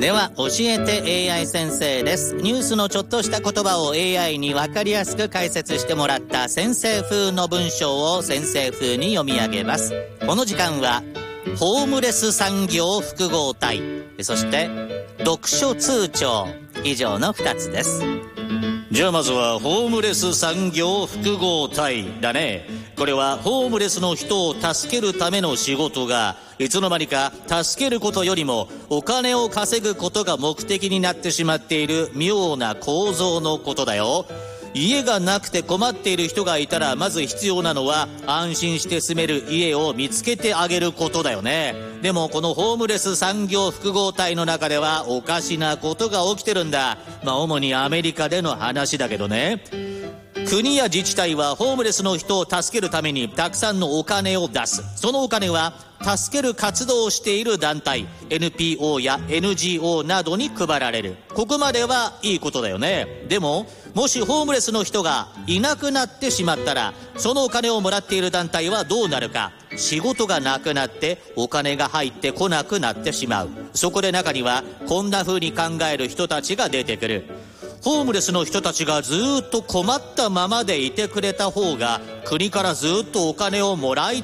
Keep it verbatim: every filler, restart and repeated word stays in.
では教えて エーアイ 先生です。ニュースのちょっとした言葉を エーアイ に分かりやすく解説してもらった先生風の文章を先生風に読み上げます。この時間はホームレス産業複合体、そして読書通帳、以上のふたつです。じゃあまずはホームレス産業複合体だね。これはホームレスの人を助けるための仕事がいつの間にか助けることよりもお金を稼ぐことが目的になってしまっている妙な構造のことだよ。家がなくて困っている人がいたらまず必要なのは安心して住める家を見つけてあげることだよね。でもこのホームレス産業複合体の中ではおかしなことが起きてるんだ。まあ主にアメリカでの話だけどね。国や自治体はホームレスの人を助けるためにたくさんのお金を出す。そのお金は助ける活動をしている団体 エヌピーオー や エヌジーオー などに配られる。ここまではいいことだよね。でももしホームレスの人がいなくなってしまったらそのお金をもらっている団体はどうなるか。仕事がなくなってお金が入ってこなくなってしまう。そこで中にはこんな風に考える人たちが出てくる。ホームレスの人たちがずっと困ったままでいてくれた方が国からずっとお金をもらい